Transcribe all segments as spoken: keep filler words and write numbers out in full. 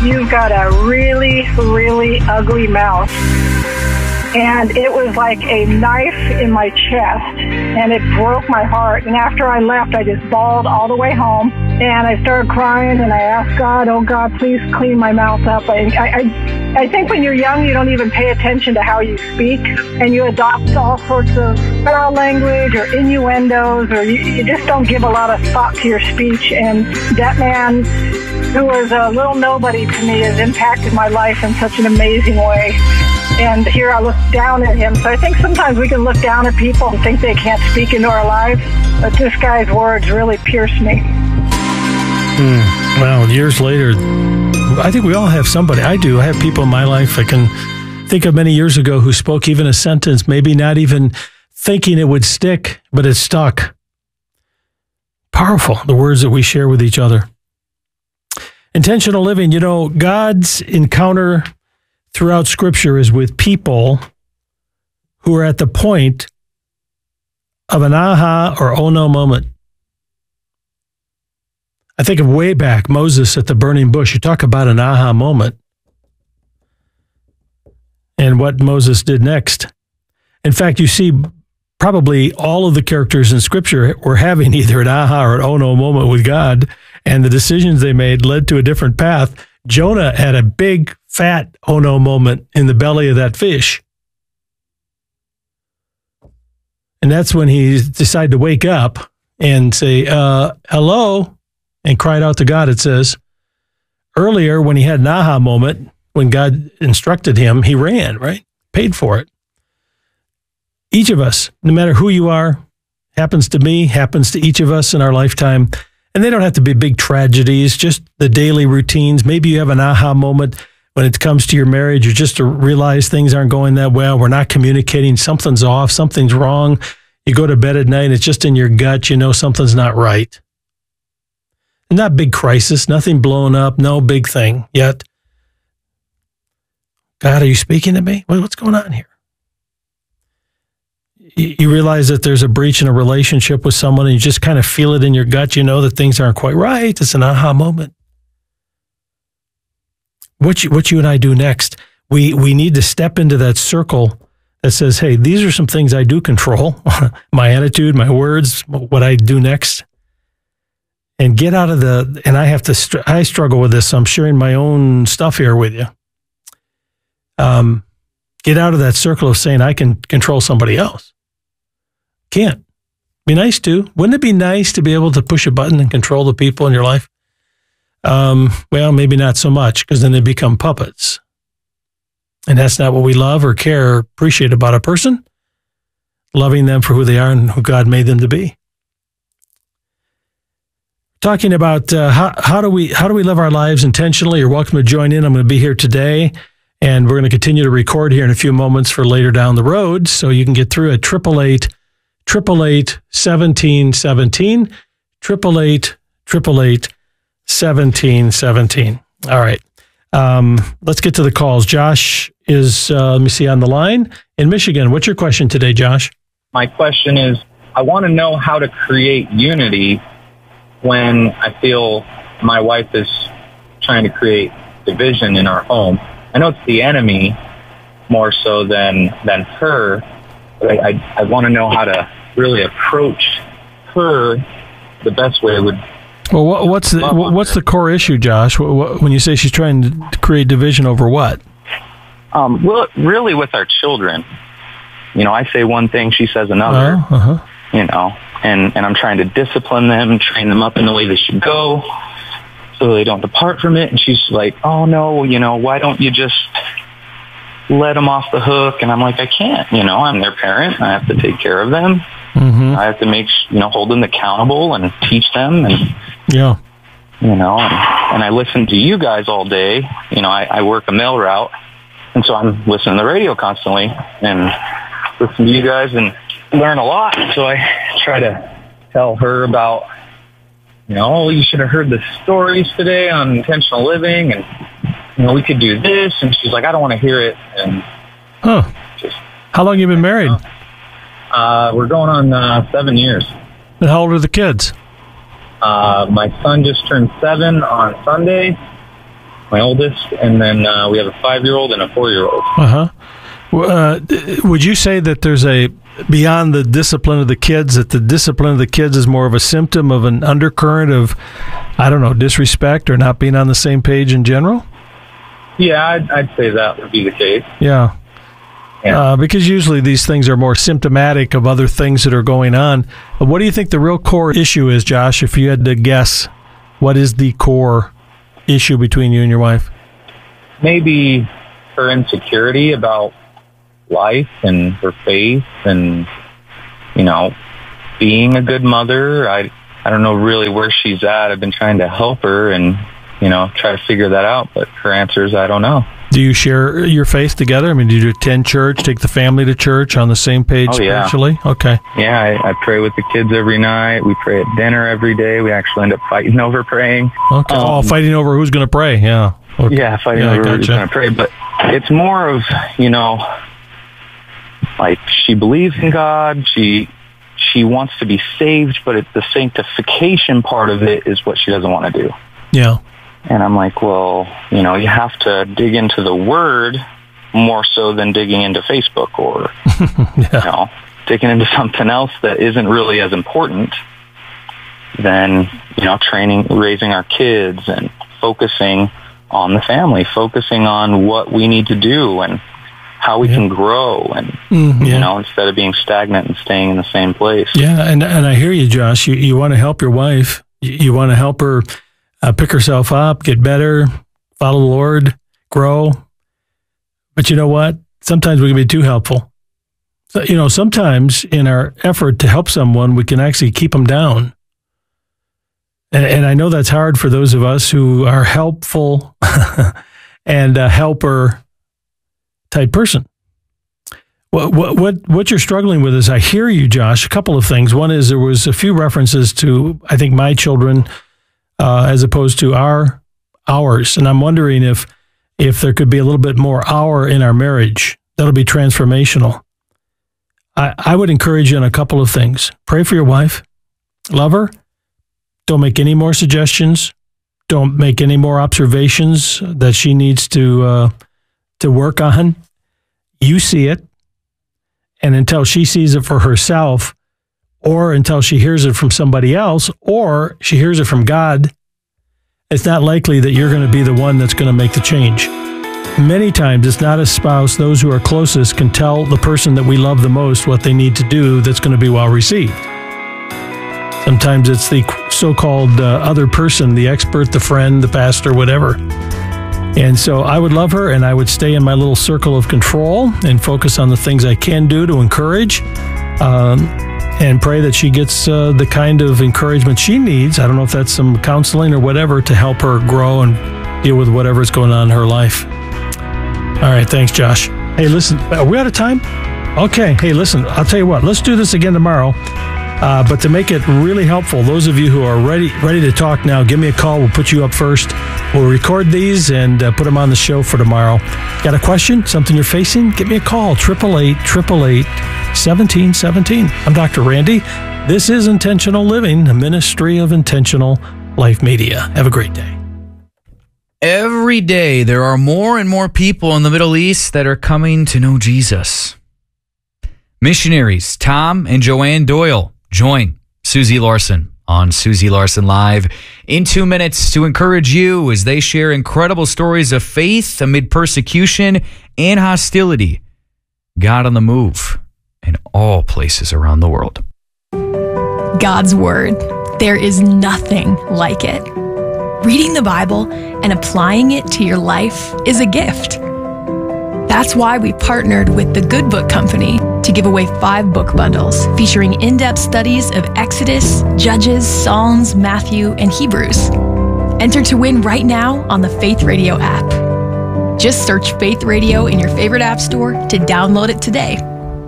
you've got a really, really ugly mouth. And it was like a knife in my chest, and it broke my heart. And after I left, I just bawled all the way home, and I started crying, and I asked God, oh, God, please clean my mouth up. I, I, I think when you're young, you don't even pay attention to how you speak, and you adopt all sorts of foul language or innuendos, or you, you just don't give a lot of thought to your speech. And that man, who was a little nobody to me, has impacted my life in such an amazing way. And here I look down at him. So I think sometimes we can look down at people and think they can't speak into our lives. But this guy's words really pierced me. Mm, well, years later, I think we all have somebody. I do. I have people in my life I can think of many years ago who spoke even a sentence, maybe not even thinking it would stick, but it stuck. Powerful, the words that we share with each other. Intentional living. You know, God's encounter throughout Scripture is with people who are at the point of an aha or oh no moment. I think of way back, Moses at the burning bush. You talk about an aha moment and what Moses did next. In fact, you see probably all of the characters in Scripture were having either an aha or an oh no moment with God, and the decisions they made led to a different path. Jonah had a big, fat oh no moment in the belly of that fish. And that's when he decided to wake up and say, uh, hello, and cried out to God, it says. Earlier, when he had an aha moment, when God instructed him, he ran, right? Paid for it. Each of us, no matter who you are, happens to me, happens to each of us in our lifetime. And they don't have to be big tragedies, just the daily routines. Maybe you have an aha moment when it comes to your marriage. You just realize things aren't going that well. We're not communicating. Something's off. Something's wrong. You go to bed at night, and it's just in your gut. You know something's not right. Not big crisis, nothing blown up, no big thing yet. God, are you speaking to me? What's going on here? You realize that there's a breach in a relationship with someone and you just kind of feel it in your gut. You know that things aren't quite right. It's an aha moment. What you, what you and I do next, we, we need to step into that circle that says, hey, these are some things I do control. My attitude, my words, what I do next. And get out of the, and I have to, str- I struggle with this, so I'm sharing my own stuff here with you. Um, get out of that circle of saying I can control somebody else. Can't. Be nice to. Wouldn't it be nice to be able to push a button and control the people in your life? Um, well, maybe not so much, because then they become puppets. And that's not what we love or care or appreciate about a person. Loving them for who they are and who God made them to be. Talking about uh, how, how do we how do we live our lives intentionally? You're welcome to join in. I'm going to be here today, and we're going to continue to record here in a few moments for later down the road, so you can get through at triple eight, triple eight, seventeen seventeen, triple eight, triple eight, seventeen seventeen. All right, um, let's get to the calls. Josh is uh, let me see on the line in Michigan. What's your question today, Josh? My question is, I want to know how to create unity when I feel my wife is trying to create division in our home. I know it's the enemy more so than than her, but I, I, I want to know how to really approach her the best way would. Well, what, what's the what's the core issue, Josh? What, what, when you say she's trying to create division over what? Um, well, really with our children. You know, I say one thing, she says another. Uh, uh-huh. You know, and, and I'm trying to discipline them, train them up in the way they should go so they don't depart from it. And she's like, oh, no, you know, why don't you just let them off the hook? And I'm like, I can't. You know, I'm their parent. I have to take care of them. Mm-hmm. I have to make, you know, hold them accountable and teach them. And, yeah, you know, and, and I listen to you guys all day. You know, I, I work a mail route. And so I'm listening to the radio constantly and listen to you guys and learn a lot. So I try to tell her about, you know, oh, you should have heard the stories today on intentional living, and you know, we could do this. And she's like, I don't want to hear it. And huh? Just, how long have you been married? Uh, we're going on uh, seven years. And how old are the kids? Uh, my son just turned seven on Sunday. my oldest, and then uh, we have a five-year-old and a four-year-old. Uh-huh. Uh, would you say that there's a, beyond the discipline of the kids, that the discipline of the kids is more of a symptom of an undercurrent of, I don't know, disrespect or not being on the same page in general? Yeah, I'd, I'd say that would be the case. Yeah. Yeah. Uh, because usually these things are more symptomatic of other things that are going on. But what do you think the real core issue is, Josh, if you had to guess? What is the core issue between you and your wife? Maybe her insecurity about life and her faith and, you know, being a good mother. I I don't know really where she's at. I've been trying to help her and, you know, try to figure that out, but her answer is I don't know. Do you share your faith together? I mean, do you attend church, take the family to church on the same page oh, yeah. spiritually? Okay. Yeah, I, I pray with the kids every night. We pray at dinner every day. We actually end up fighting over praying. Okay. Um, oh, fighting over who's going to pray. Yeah. Okay. Yeah, fighting yeah, over gotcha. who's going to pray. But it's more of, you know, like she believes in God. She she wants to be saved, but it's the sanctification part of it is what she doesn't want to do. Yeah. And I'm like, well, you know, you have to dig into the Word more so than digging into Facebook or, yeah. you know, digging into something else that isn't really as important than, you know, training, raising our kids and focusing on the family, focusing on what we need to do and how we yeah. can grow and, mm, yeah. you know, instead of being stagnant and staying in the same place. Yeah, and and I hear you, Josh. You, you want to help your wife. You, you want to help her uh, pick herself up, get better, follow the Lord, grow. But you know what? Sometimes we can be too helpful. So, you know, sometimes in our effort to help someone, we can actually keep them down. And, and I know that's hard for those of us who are helpful and a helper type person. What, what what what you're struggling with is, I hear you, Josh, a couple of things. One is there was a few references to, I think, my children uh, as opposed to our ours. And I'm wondering if if there could be a little bit more our in our marriage. That'll be transformational. I, I would encourage you on a couple of things. Pray for your wife. Love her. Don't make any more suggestions. Don't make any more observations that she needs to uh, to work on. You see it. And until she sees it for herself, or until she hears it from somebody else, or she hears it from God, it's not likely that you're going to be the one that's going to make the change. Many times, it's not a spouse. Those who are closest can tell the person that we love the most what they need to do that's going to be well received. Sometimes it's the so-called uh, other person, the expert, the friend, the pastor, whatever. And so I would love her, and I would stay in my little circle of control and focus on the things I can do to encourage, um, and pray that she gets uh, the kind of encouragement she needs. I don't know if that's some counseling or whatever to help her grow and deal with whatever's going on in her life. All right, thanks, Josh. Hey, listen, are we out of time? Okay. Hey, listen, I'll tell you what. Let's do this again tomorrow. Uh, but to make it really helpful, those of you who are ready ready to talk now, give me a call. We'll put you up first. We'll record these and uh, put them on the show for tomorrow. Got a question? Something you're facing? Give me a call. eight eight eight, eight eight eight, one seven one seven. I'm Doctor Randy. This is Intentional Living, a ministry of Intentional Life Media. Have a great day. Every day, there are more and more people in the Middle East that are coming to know Jesus. Missionaries Tom and Joanne Doyle join Susie Larson on Susie Larson Live in two minutes to encourage you as they share incredible stories of faith amid persecution and hostility. God on the move in all places around the world. God's Word. There is nothing like it. Reading the Bible and applying it to your life is a gift. That's why we partnered with the Good Book Company to give away five book bundles featuring in-depth studies of Exodus, Judges, Psalms, Matthew, and Hebrews. Enter to win right now on the Faith Radio app. Just search Faith Radio in your favorite app store to download it today.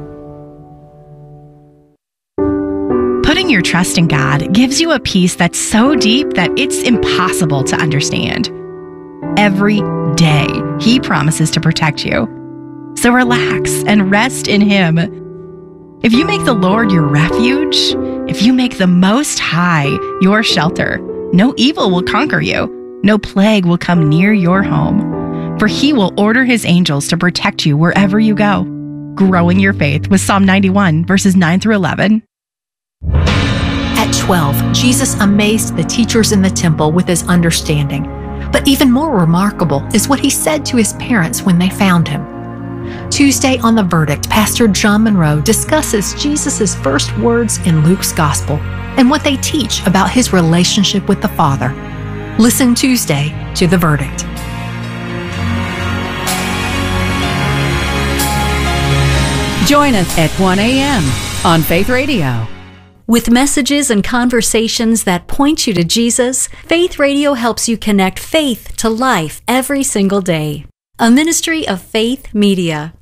Putting your trust in God gives you a peace that's so deep that it's impossible to understand. Every day, He promises to protect you. So relax and rest in Him. If you make the Lord your refuge, if you make the Most High your shelter, no evil will conquer you. No plague will come near your home, for he will order his angels to protect you wherever you go. Growing your faith with Psalm ninety-one, verses nine through eleven. At twelve, Jesus amazed the teachers in the temple with his understanding. But even more remarkable is what he said to his parents when they found him. Tuesday on The Verdict, Pastor John Monroe discusses Jesus' first words in Luke's Gospel and what they teach about his relationship with the Father. Listen Tuesday to The Verdict. Join us at one a.m. on Faith Radio. With messages and conversations that point you to Jesus, Faith Radio helps you connect faith to life every single day. A ministry of Faith Media.